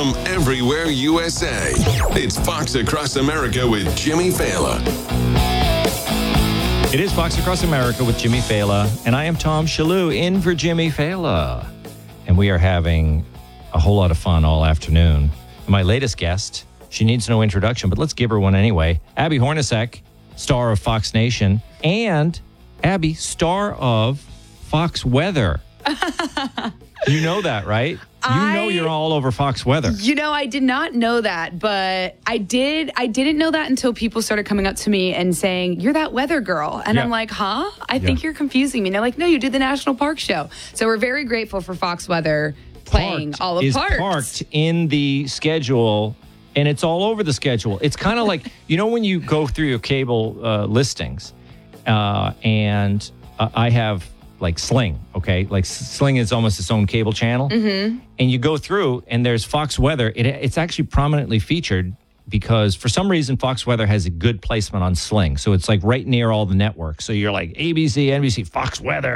from everywhere USA. It's Fox Across America with Jimmy Fallon. It is Fox Across America with Jimmy Fallon, and I am Tom Shalhoub in for Jimmy Fallon. And we are having a whole lot of fun all afternoon. My latest guest, she needs no introduction, but let's give her one anyway. Abby Hornacek, star of Fox Nation, and Abby, star of Fox Weather. You know that, right? You know you're all over Fox Weather. You know, I did not know that, but I didn't know that until people started coming up to me and saying, "You're that weather girl." And I'm like, "Huh? I think you're confusing me." And they're like, "No, you do the National Park Show." So we're very grateful for Fox Weather playing all of Parks. Parked in the schedule, and it's all over the schedule. It's kind of like, you know, when you go through your cable listings, and I have like Sling, okay? Like Sling is almost its own cable channel. Mm-hmm. And you go through and there's Fox Weather. It's actually prominently featured because for some reason Fox Weather has a good placement on Sling. So it's like right near all the networks. So you're like ABC, NBC, Fox Weather.